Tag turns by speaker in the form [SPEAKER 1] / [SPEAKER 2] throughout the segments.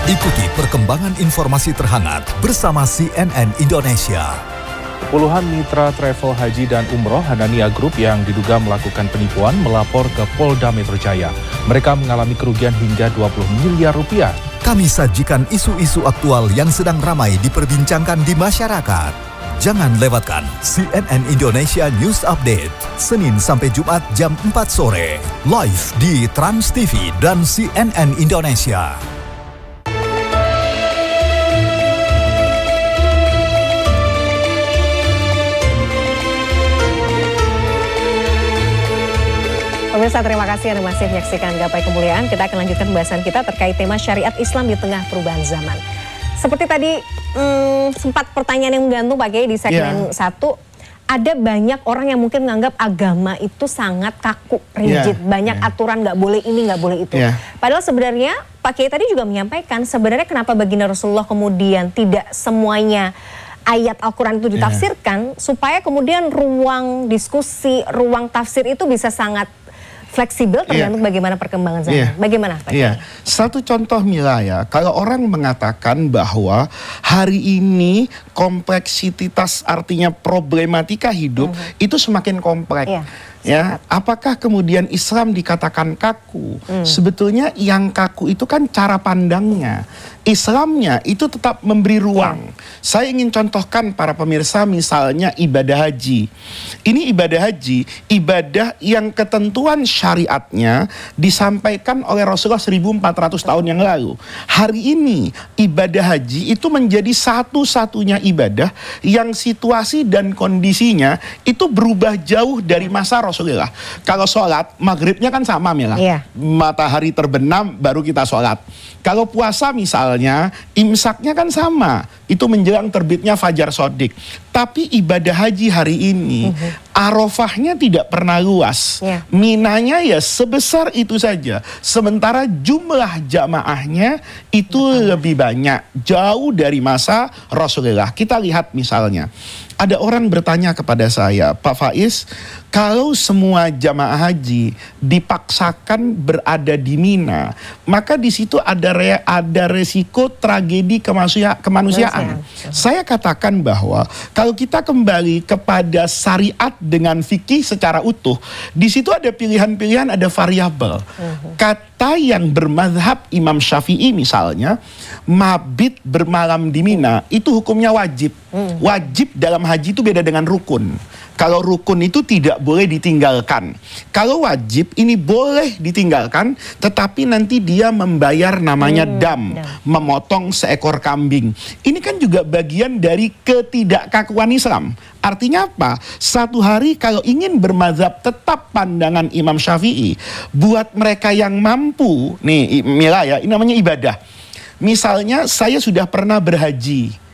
[SPEAKER 1] Ikuti perkembangan informasi terhangat bersama CNN Indonesia.
[SPEAKER 2] Puluhan mitra travel haji dan umroh Hanania Group yang diduga melakukan penipuan melapor ke Polda Metro Jaya. Mereka mengalami kerugian hingga 20 miliar rupiah.
[SPEAKER 1] Kami sajikan isu-isu aktual yang sedang ramai diperbincangkan di masyarakat. Jangan lewatkan CNN Indonesia News Update, Senin sampai Jumat jam 4 sore, live di Trans TV dan CNN Indonesia.
[SPEAKER 3] Pemirsa, terima kasih Anda masih menyaksikan Gapai Kemuliaan. Kita akan lanjutkan pembahasan kita terkait tema syariat Islam di tengah perubahan zaman. Seperti tadi sempat pertanyaan yang menggantung Pak Kiai di segmen 1. Ada banyak orang yang mungkin menganggap agama itu sangat kaku, rigid. Banyak aturan, nggak boleh ini, nggak boleh itu. Padahal sebenarnya Pak Kiai tadi juga menyampaikan sebenarnya kenapa baginda Rasulullah kemudian tidak semuanya ayat Al-Quran itu ditafsirkan, supaya kemudian ruang diskusi, ruang tafsir itu bisa sangat fleksibel tergantung bagaimana perkembangan zaman. Bagaimana Pak?
[SPEAKER 4] Satu contoh Mila ya, kalau orang mengatakan bahwa hari ini kompleksitas artinya problematika hidup itu semakin kompleks. Ya, apakah kemudian Islam dikatakan kaku? Sebetulnya yang kaku itu kan cara pandangnya. Islamnya itu tetap memberi ruang. Saya ingin contohkan para pemirsa misalnya ibadah haji. Ini ibadah haji, ibadah yang ketentuan syariatnya disampaikan oleh Rasulullah 1400 tahun yang lalu. Hari ini ibadah haji itu menjadi satu-satunya ibadah yang situasi dan kondisinya itu berubah jauh dari masa Rasulullah. Kalau sholat, maghribnya kan sama Mila. Matahari terbenam baru kita sholat. Kalau puasa misalnya, imsaknya kan sama. Itu menjelang terbitnya fajar sodik. Tapi ibadah haji hari ini, Arafahnya tidak pernah luas. Minanya ya sebesar itu saja. Sementara jumlah jamaahnya itu lebih banyak. Jauh dari masa Rasulullah. Kita lihat misalnya. Ada orang bertanya kepada saya, Pak Faiz, kalau semua jamaah haji dipaksakan berada di Mina, maka di situ ada resiko tragedi kemanusiaan. Saya katakan bahwa kalau kita kembali kepada syariat dengan fikih secara utuh, di situ ada pilihan-pilihan, ada variabel. Kata yang bermadhab Imam Syafi'i misalnya, mabit bermalam di Mina itu hukumnya wajib. Wajib dalam haji itu beda dengan rukun. Kalau rukun itu tidak boleh ditinggalkan. Kalau wajib ini boleh ditinggalkan, tetapi nanti dia membayar namanya dam, memotong seekor kambing. Ini kan juga bagian dari ketidakkakuan Islam. Artinya apa? Satu hari kalau ingin bermazhab tetap pandangan Imam Syafi'i, buat mereka yang mampu, nih Mila ya, ini namanya ibadah. Misalnya saya sudah pernah berhaji.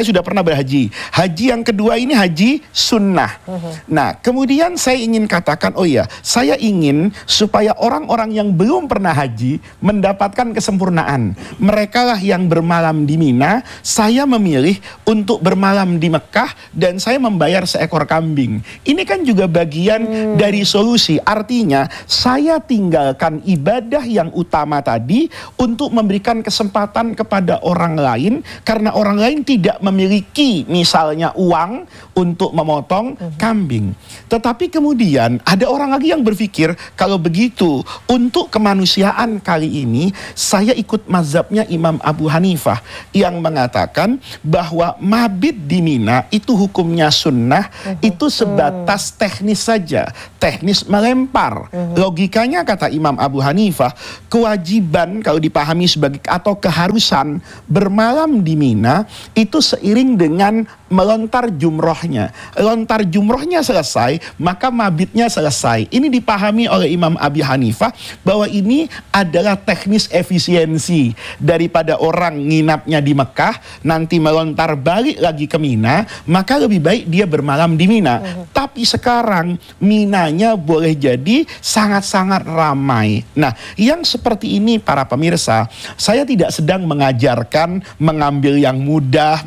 [SPEAKER 4] Haji yang kedua ini haji sunnah. Nah, kemudian saya ingin katakan, oh ya, saya ingin supaya orang-orang yang belum pernah haji mendapatkan kesempurnaan. Mereka lah yang bermalam di Mina, saya memilih untuk bermalam di Mekah dan saya membayar seekor kambing. Ini kan juga bagian dari solusi. Artinya, saya tinggalkan ibadah yang utama tadi untuk memberikan kesempatan kepada orang lain, karena orang lain tidak memiliki misalnya uang untuk memotong kambing. Tetapi kemudian ada orang lagi yang berpikir, kalau begitu untuk kemanusiaan kali ini saya ikut mazhabnya Imam Abu Hanifah yang mengatakan bahwa mabit di Mina itu hukumnya sunnah, itu sebatas teknis saja, teknis melempar. Logikanya kata Imam Abu Hanifah, kewajiban kalau dipahami sebagai atau keharusan bermalam di Mina itu seiring dengan melontar jumrohnya. Lontar jumrohnya selesai, maka mabitnya selesai. Ini dipahami oleh Imam Abi Hanifah bahwa ini adalah teknis efisiensi daripada orang nginapnya di Mekah, nanti melontar balik lagi ke Mina, maka lebih baik dia bermalam di Mina. Tapi sekarang Minanya boleh jadi sangat-sangat ramai. Nah, yang seperti ini para pemirsa, saya tidak sedang mengajarkan mengambil yang mudah,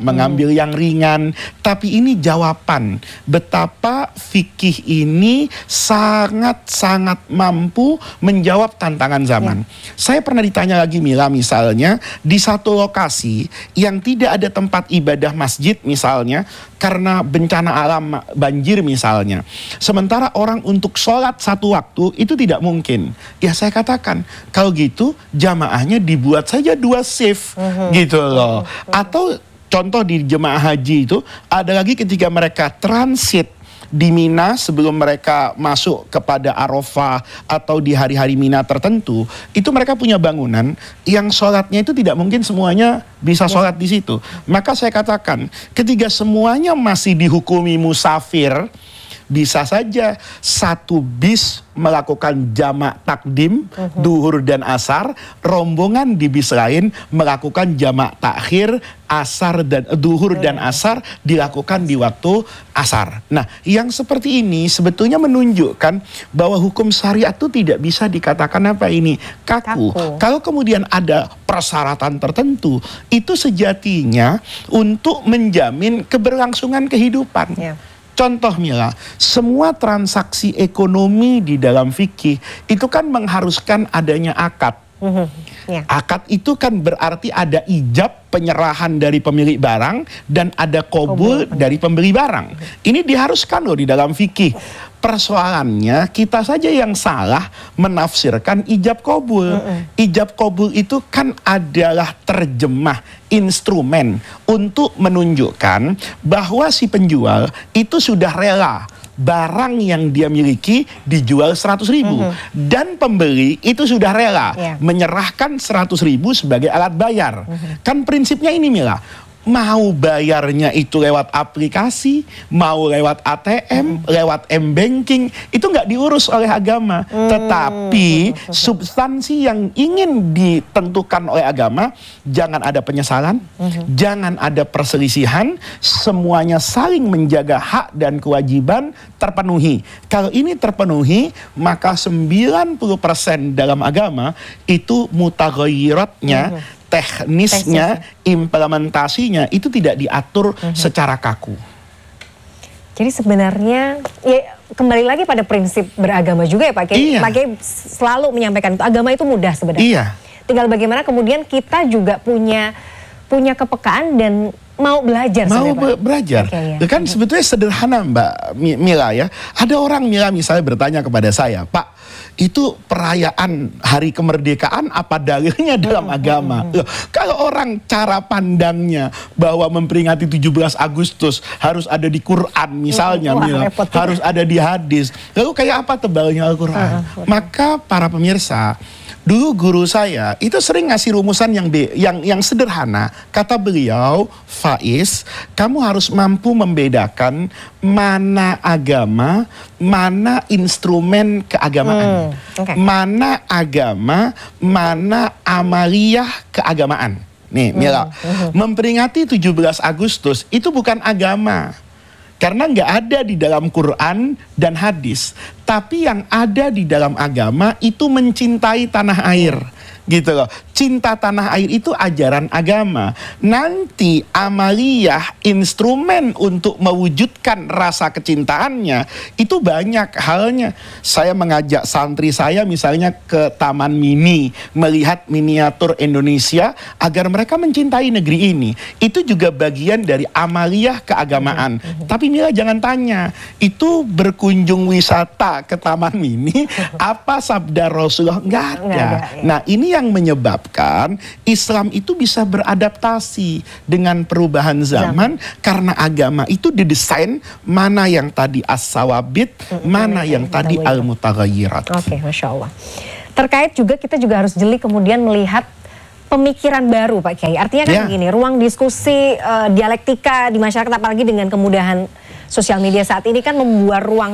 [SPEAKER 4] mengambil yang ringan. Tapi ini jawaban betapa fikih ini sangat-sangat mampu menjawab tantangan zaman. Saya pernah ditanya lagi, Mila, misalnya di satu lokasi yang tidak ada tempat ibadah masjid misalnya, karena bencana alam banjir misalnya. Sementara orang untuk sholat satu waktu itu tidak mungkin. Ya saya katakan, kalau gitu jamaahnya dibuat saja 2 shift gitu loh. Atau contoh di jemaah haji itu, ada lagi ketika mereka transit di Mina sebelum mereka masuk kepada Arafah atau di hari-hari Mina tertentu, itu mereka punya bangunan yang sholatnya itu tidak mungkin semuanya bisa sholat di situ. Maka saya katakan, ketika semuanya masih dihukumi musafir, bisa saja satu bis melakukan jamak takdim, duhur dan asar, rombongan di bis lain melakukan jamak takhir, asar dan duhur dan asar dilakukan di waktu asar. Nah, yang seperti ini sebetulnya menunjukkan bahwa hukum syariat itu tidak bisa dikatakan apa ini kaku. Kalau kemudian ada persyaratan tertentu, itu sejatinya untuk menjamin keberlangsungan kehidupan. Contoh, Mila, semua transaksi ekonomi di dalam fikih itu kan mengharuskan adanya akad. Akad itu kan berarti ada ijab penyerahan dari pemilik barang dan ada qabul dari pembeli barang. Ini diharuskan loh di dalam fikih. Persoalannya kita saja yang salah menafsirkan ijab qabul. Ijab qabul itu kan adalah terjemah instrumen untuk menunjukkan bahwa si penjual itu sudah rela barang yang dia miliki dijual 100.000 dan pembeli itu sudah rela menyerahkan 100.000 sebagai alat bayar. Kan prinsipnya ini, Mila, mau bayarnya itu lewat aplikasi, mau lewat ATM, lewat M-Banking, itu nggak diurus oleh agama. Tetapi substansi yang ingin ditentukan oleh agama, jangan ada penyesalan, jangan ada perselisihan, semuanya saling menjaga hak dan kewajiban terpenuhi. Kalau ini terpenuhi, maka 90% dalam agama itu mutaghayyiratnya, teknisnya, implementasinya itu tidak diatur secara kaku.
[SPEAKER 3] Jadi sebenarnya ya kembali lagi pada prinsip beragama juga ya Pak Kiai. Pak Kiai selalu menyampaikan itu agama itu mudah sebenarnya. Tinggal bagaimana kemudian kita juga punya kepekaan dan mau belajar.
[SPEAKER 4] Mau belajar. Kan sebetulnya sederhana, Mbak Mila ya. Ada orang, Mila, misalnya bertanya kepada saya, Pak, itu perayaan hari kemerdekaan apa dalilnya dalam agama? Loh, kalau orang cara pandangnya bahwa memperingati 17 Agustus harus ada di Quran misalnya, Mila, harus ada di hadis. Lalu kayak apa tebalnya Al-Quran? Maka para pemirsa, dulu guru saya itu sering ngasih rumusan yang sederhana. Kata beliau, Faiz, kamu harus mampu membedakan mana agama, mana instrumen keagamaan. Mana agama, mana amaliyah keagamaan. Nih, Mila, memperingati 17 Agustus itu bukan agama. Karena nggak ada di dalam Quran dan hadis. Tapi yang ada di dalam agama itu mencintai tanah air. Gitu loh. Cinta tanah air itu ajaran agama. Nanti amaliyah, instrumen untuk mewujudkan rasa kecintaannya itu banyak halnya. Saya mengajak santri saya misalnya ke Taman Mini, melihat miniatur Indonesia agar mereka mencintai negeri ini. Itu juga bagian dari amaliyah keagamaan. Tapi Mila jangan tanya, itu berkunjung wisata ke Taman Mini, apa sabda Rasulullah? Nggak ada. Nah, ini yang menyebabkan Islam itu bisa beradaptasi dengan perubahan zaman karena agama itu didesain mana yang tadi as-sawabit, mana yang tadi al-mutaghayyirat.
[SPEAKER 3] Oke, Masya Allah. Terkait juga kita juga harus jeli kemudian melihat pemikiran baru Pak Kiai. Artinya kan begini, ruang diskusi, dialektika di masyarakat apalagi dengan kemudahan sosial media saat ini kan membuat ruang